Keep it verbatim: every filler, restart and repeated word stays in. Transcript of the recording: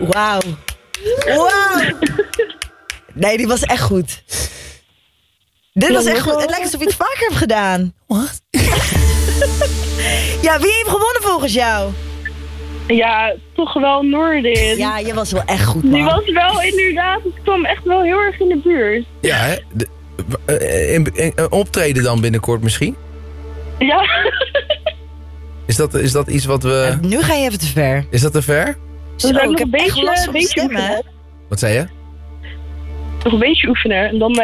Wauw. Wauw. Nee, die was echt goed. Dit was echt goed. Het lijkt alsof je het vaker hebt gedaan. Wat? Ja, wie heeft gewonnen volgens jou? Ja, toch wel Noordin. Ja, je was wel echt goed, man. Die was wel inderdaad, het kwam echt wel heel erg in de buurt. Ja, hè? De, uh, in, in, uh, optreden dan binnenkort misschien? Ja. Is dat, is dat iets wat we... Uh, nu ga je even te ver. Is dat te ver? Zo, We ik nog heb een echt beetje, last van mijn beetje stem, hè? oefenen. Wat zei je? Nog een beetje oefenen en dan...